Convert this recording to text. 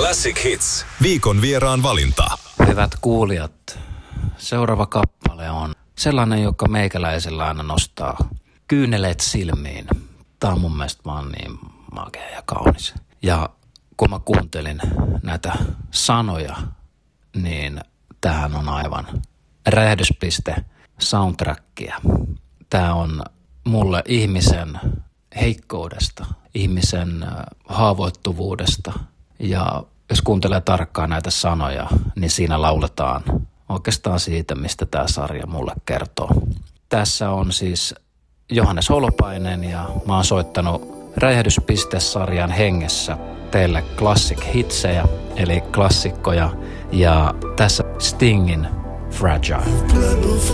Classic Hits. Viikon vieraan valinta. Hyvät kuulijat, seuraava kappale on sellainen, joka meikäläisellä aina nostaa kyyneleet silmiin. Tää on mun mielestä vaan niin makea ja kaunis. Ja kun mä kuuntelin näitä sanoja, niin tämähän on aivan räjähdyspiste soundtrackia. Tää on mulle ihmisen heikkoudesta, ihmisen haavoittuvuudesta. Ja jos kuuntelee tarkkaan näitä sanoja, niin siinä lauletaan oikeastaan siitä, mistä tämä sarja mulle kertoo. Tässä on siis Johannes Holopainen ja mä oon soittanut Räjähdyspiste-sarjan hengessä teille Classic Hitsejä, eli klassikkoja. Ja tässä Stingin Fragile.